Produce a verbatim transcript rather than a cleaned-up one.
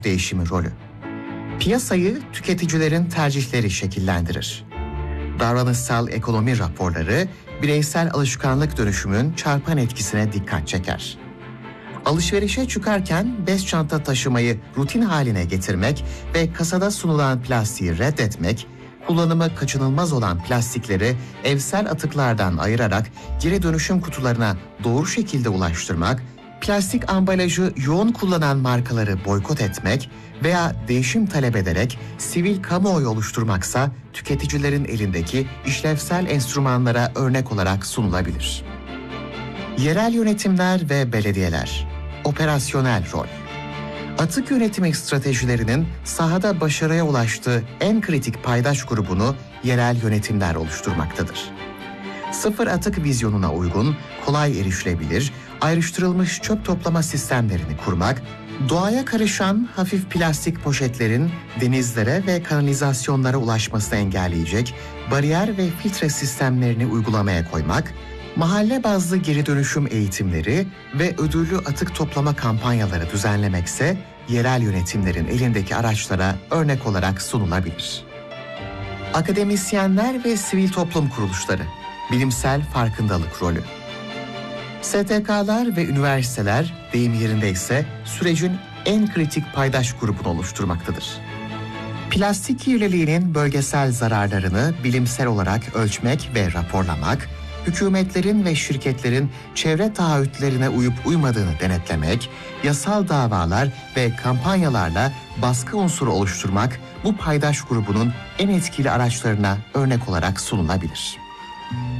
değişimi rolü. Piyasayı tüketicilerin tercihleri şekillendirir. Davranışsal ekonomi raporları bireysel alışkanlık dönüşümün çarpan etkisine dikkat çeker. Alışverişe çıkarken bez çanta taşımayı rutin haline getirmek ve kasada sunulan plastiği reddetmek, kullanımı kaçınılmaz olan plastikleri evsel atıklardan ayırarak geri dönüşüm kutularına doğru şekilde ulaştırmak, plastik ambalajı yoğun kullanan markaları boykot etmek veya değişim talep ederek sivil kamuoyu oluşturmaksa tüketicilerin elindeki işlevsel enstrümanlara örnek olarak sunulabilir. Yerel yönetimler ve belediyeler, operasyonel rol. Atık yönetimi stratejilerinin sahada başarıya ulaştığı en kritik paydaş grubunu yerel yönetimler oluşturmaktadır. Sıfır atık vizyonuna uygun, kolay erişilebilir, ayrıştırılmış çöp toplama sistemlerini kurmak, doğaya karışan hafif plastik poşetlerin denizlere ve kanalizasyonlara ulaşmasını engelleyecek bariyer ve filtre sistemlerini uygulamaya koymak, mahalle bazlı geri dönüşüm eğitimleri ve ödüllü atık toplama kampanyaları düzenlemekse yerel yönetimlerin elindeki araçlara örnek olarak sunulabilir. Akademisyenler ve sivil toplum kuruluşları, bilimsel farkındalık rolü. S T K'lar ve üniversiteler deyim yerindeyse sürecin en kritik paydaş grubunu oluşturmaktadır. Plastik kirliliğinin bölgesel zararlarını bilimsel olarak ölçmek ve raporlamak, hükümetlerin ve şirketlerin çevre taahhütlerine uyup uymadığını denetlemek, yasal davalar ve kampanyalarla baskı unsuru oluşturmak bu paydaş grubunun en etkili araçlarına örnek olarak sunulabilir.